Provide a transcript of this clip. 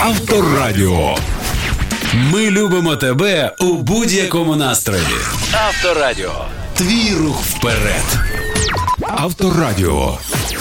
Авторадіо. Ми любимо тебе у будь-якому настрої. Авторадіо. Твій рух вперед. Авторадіо.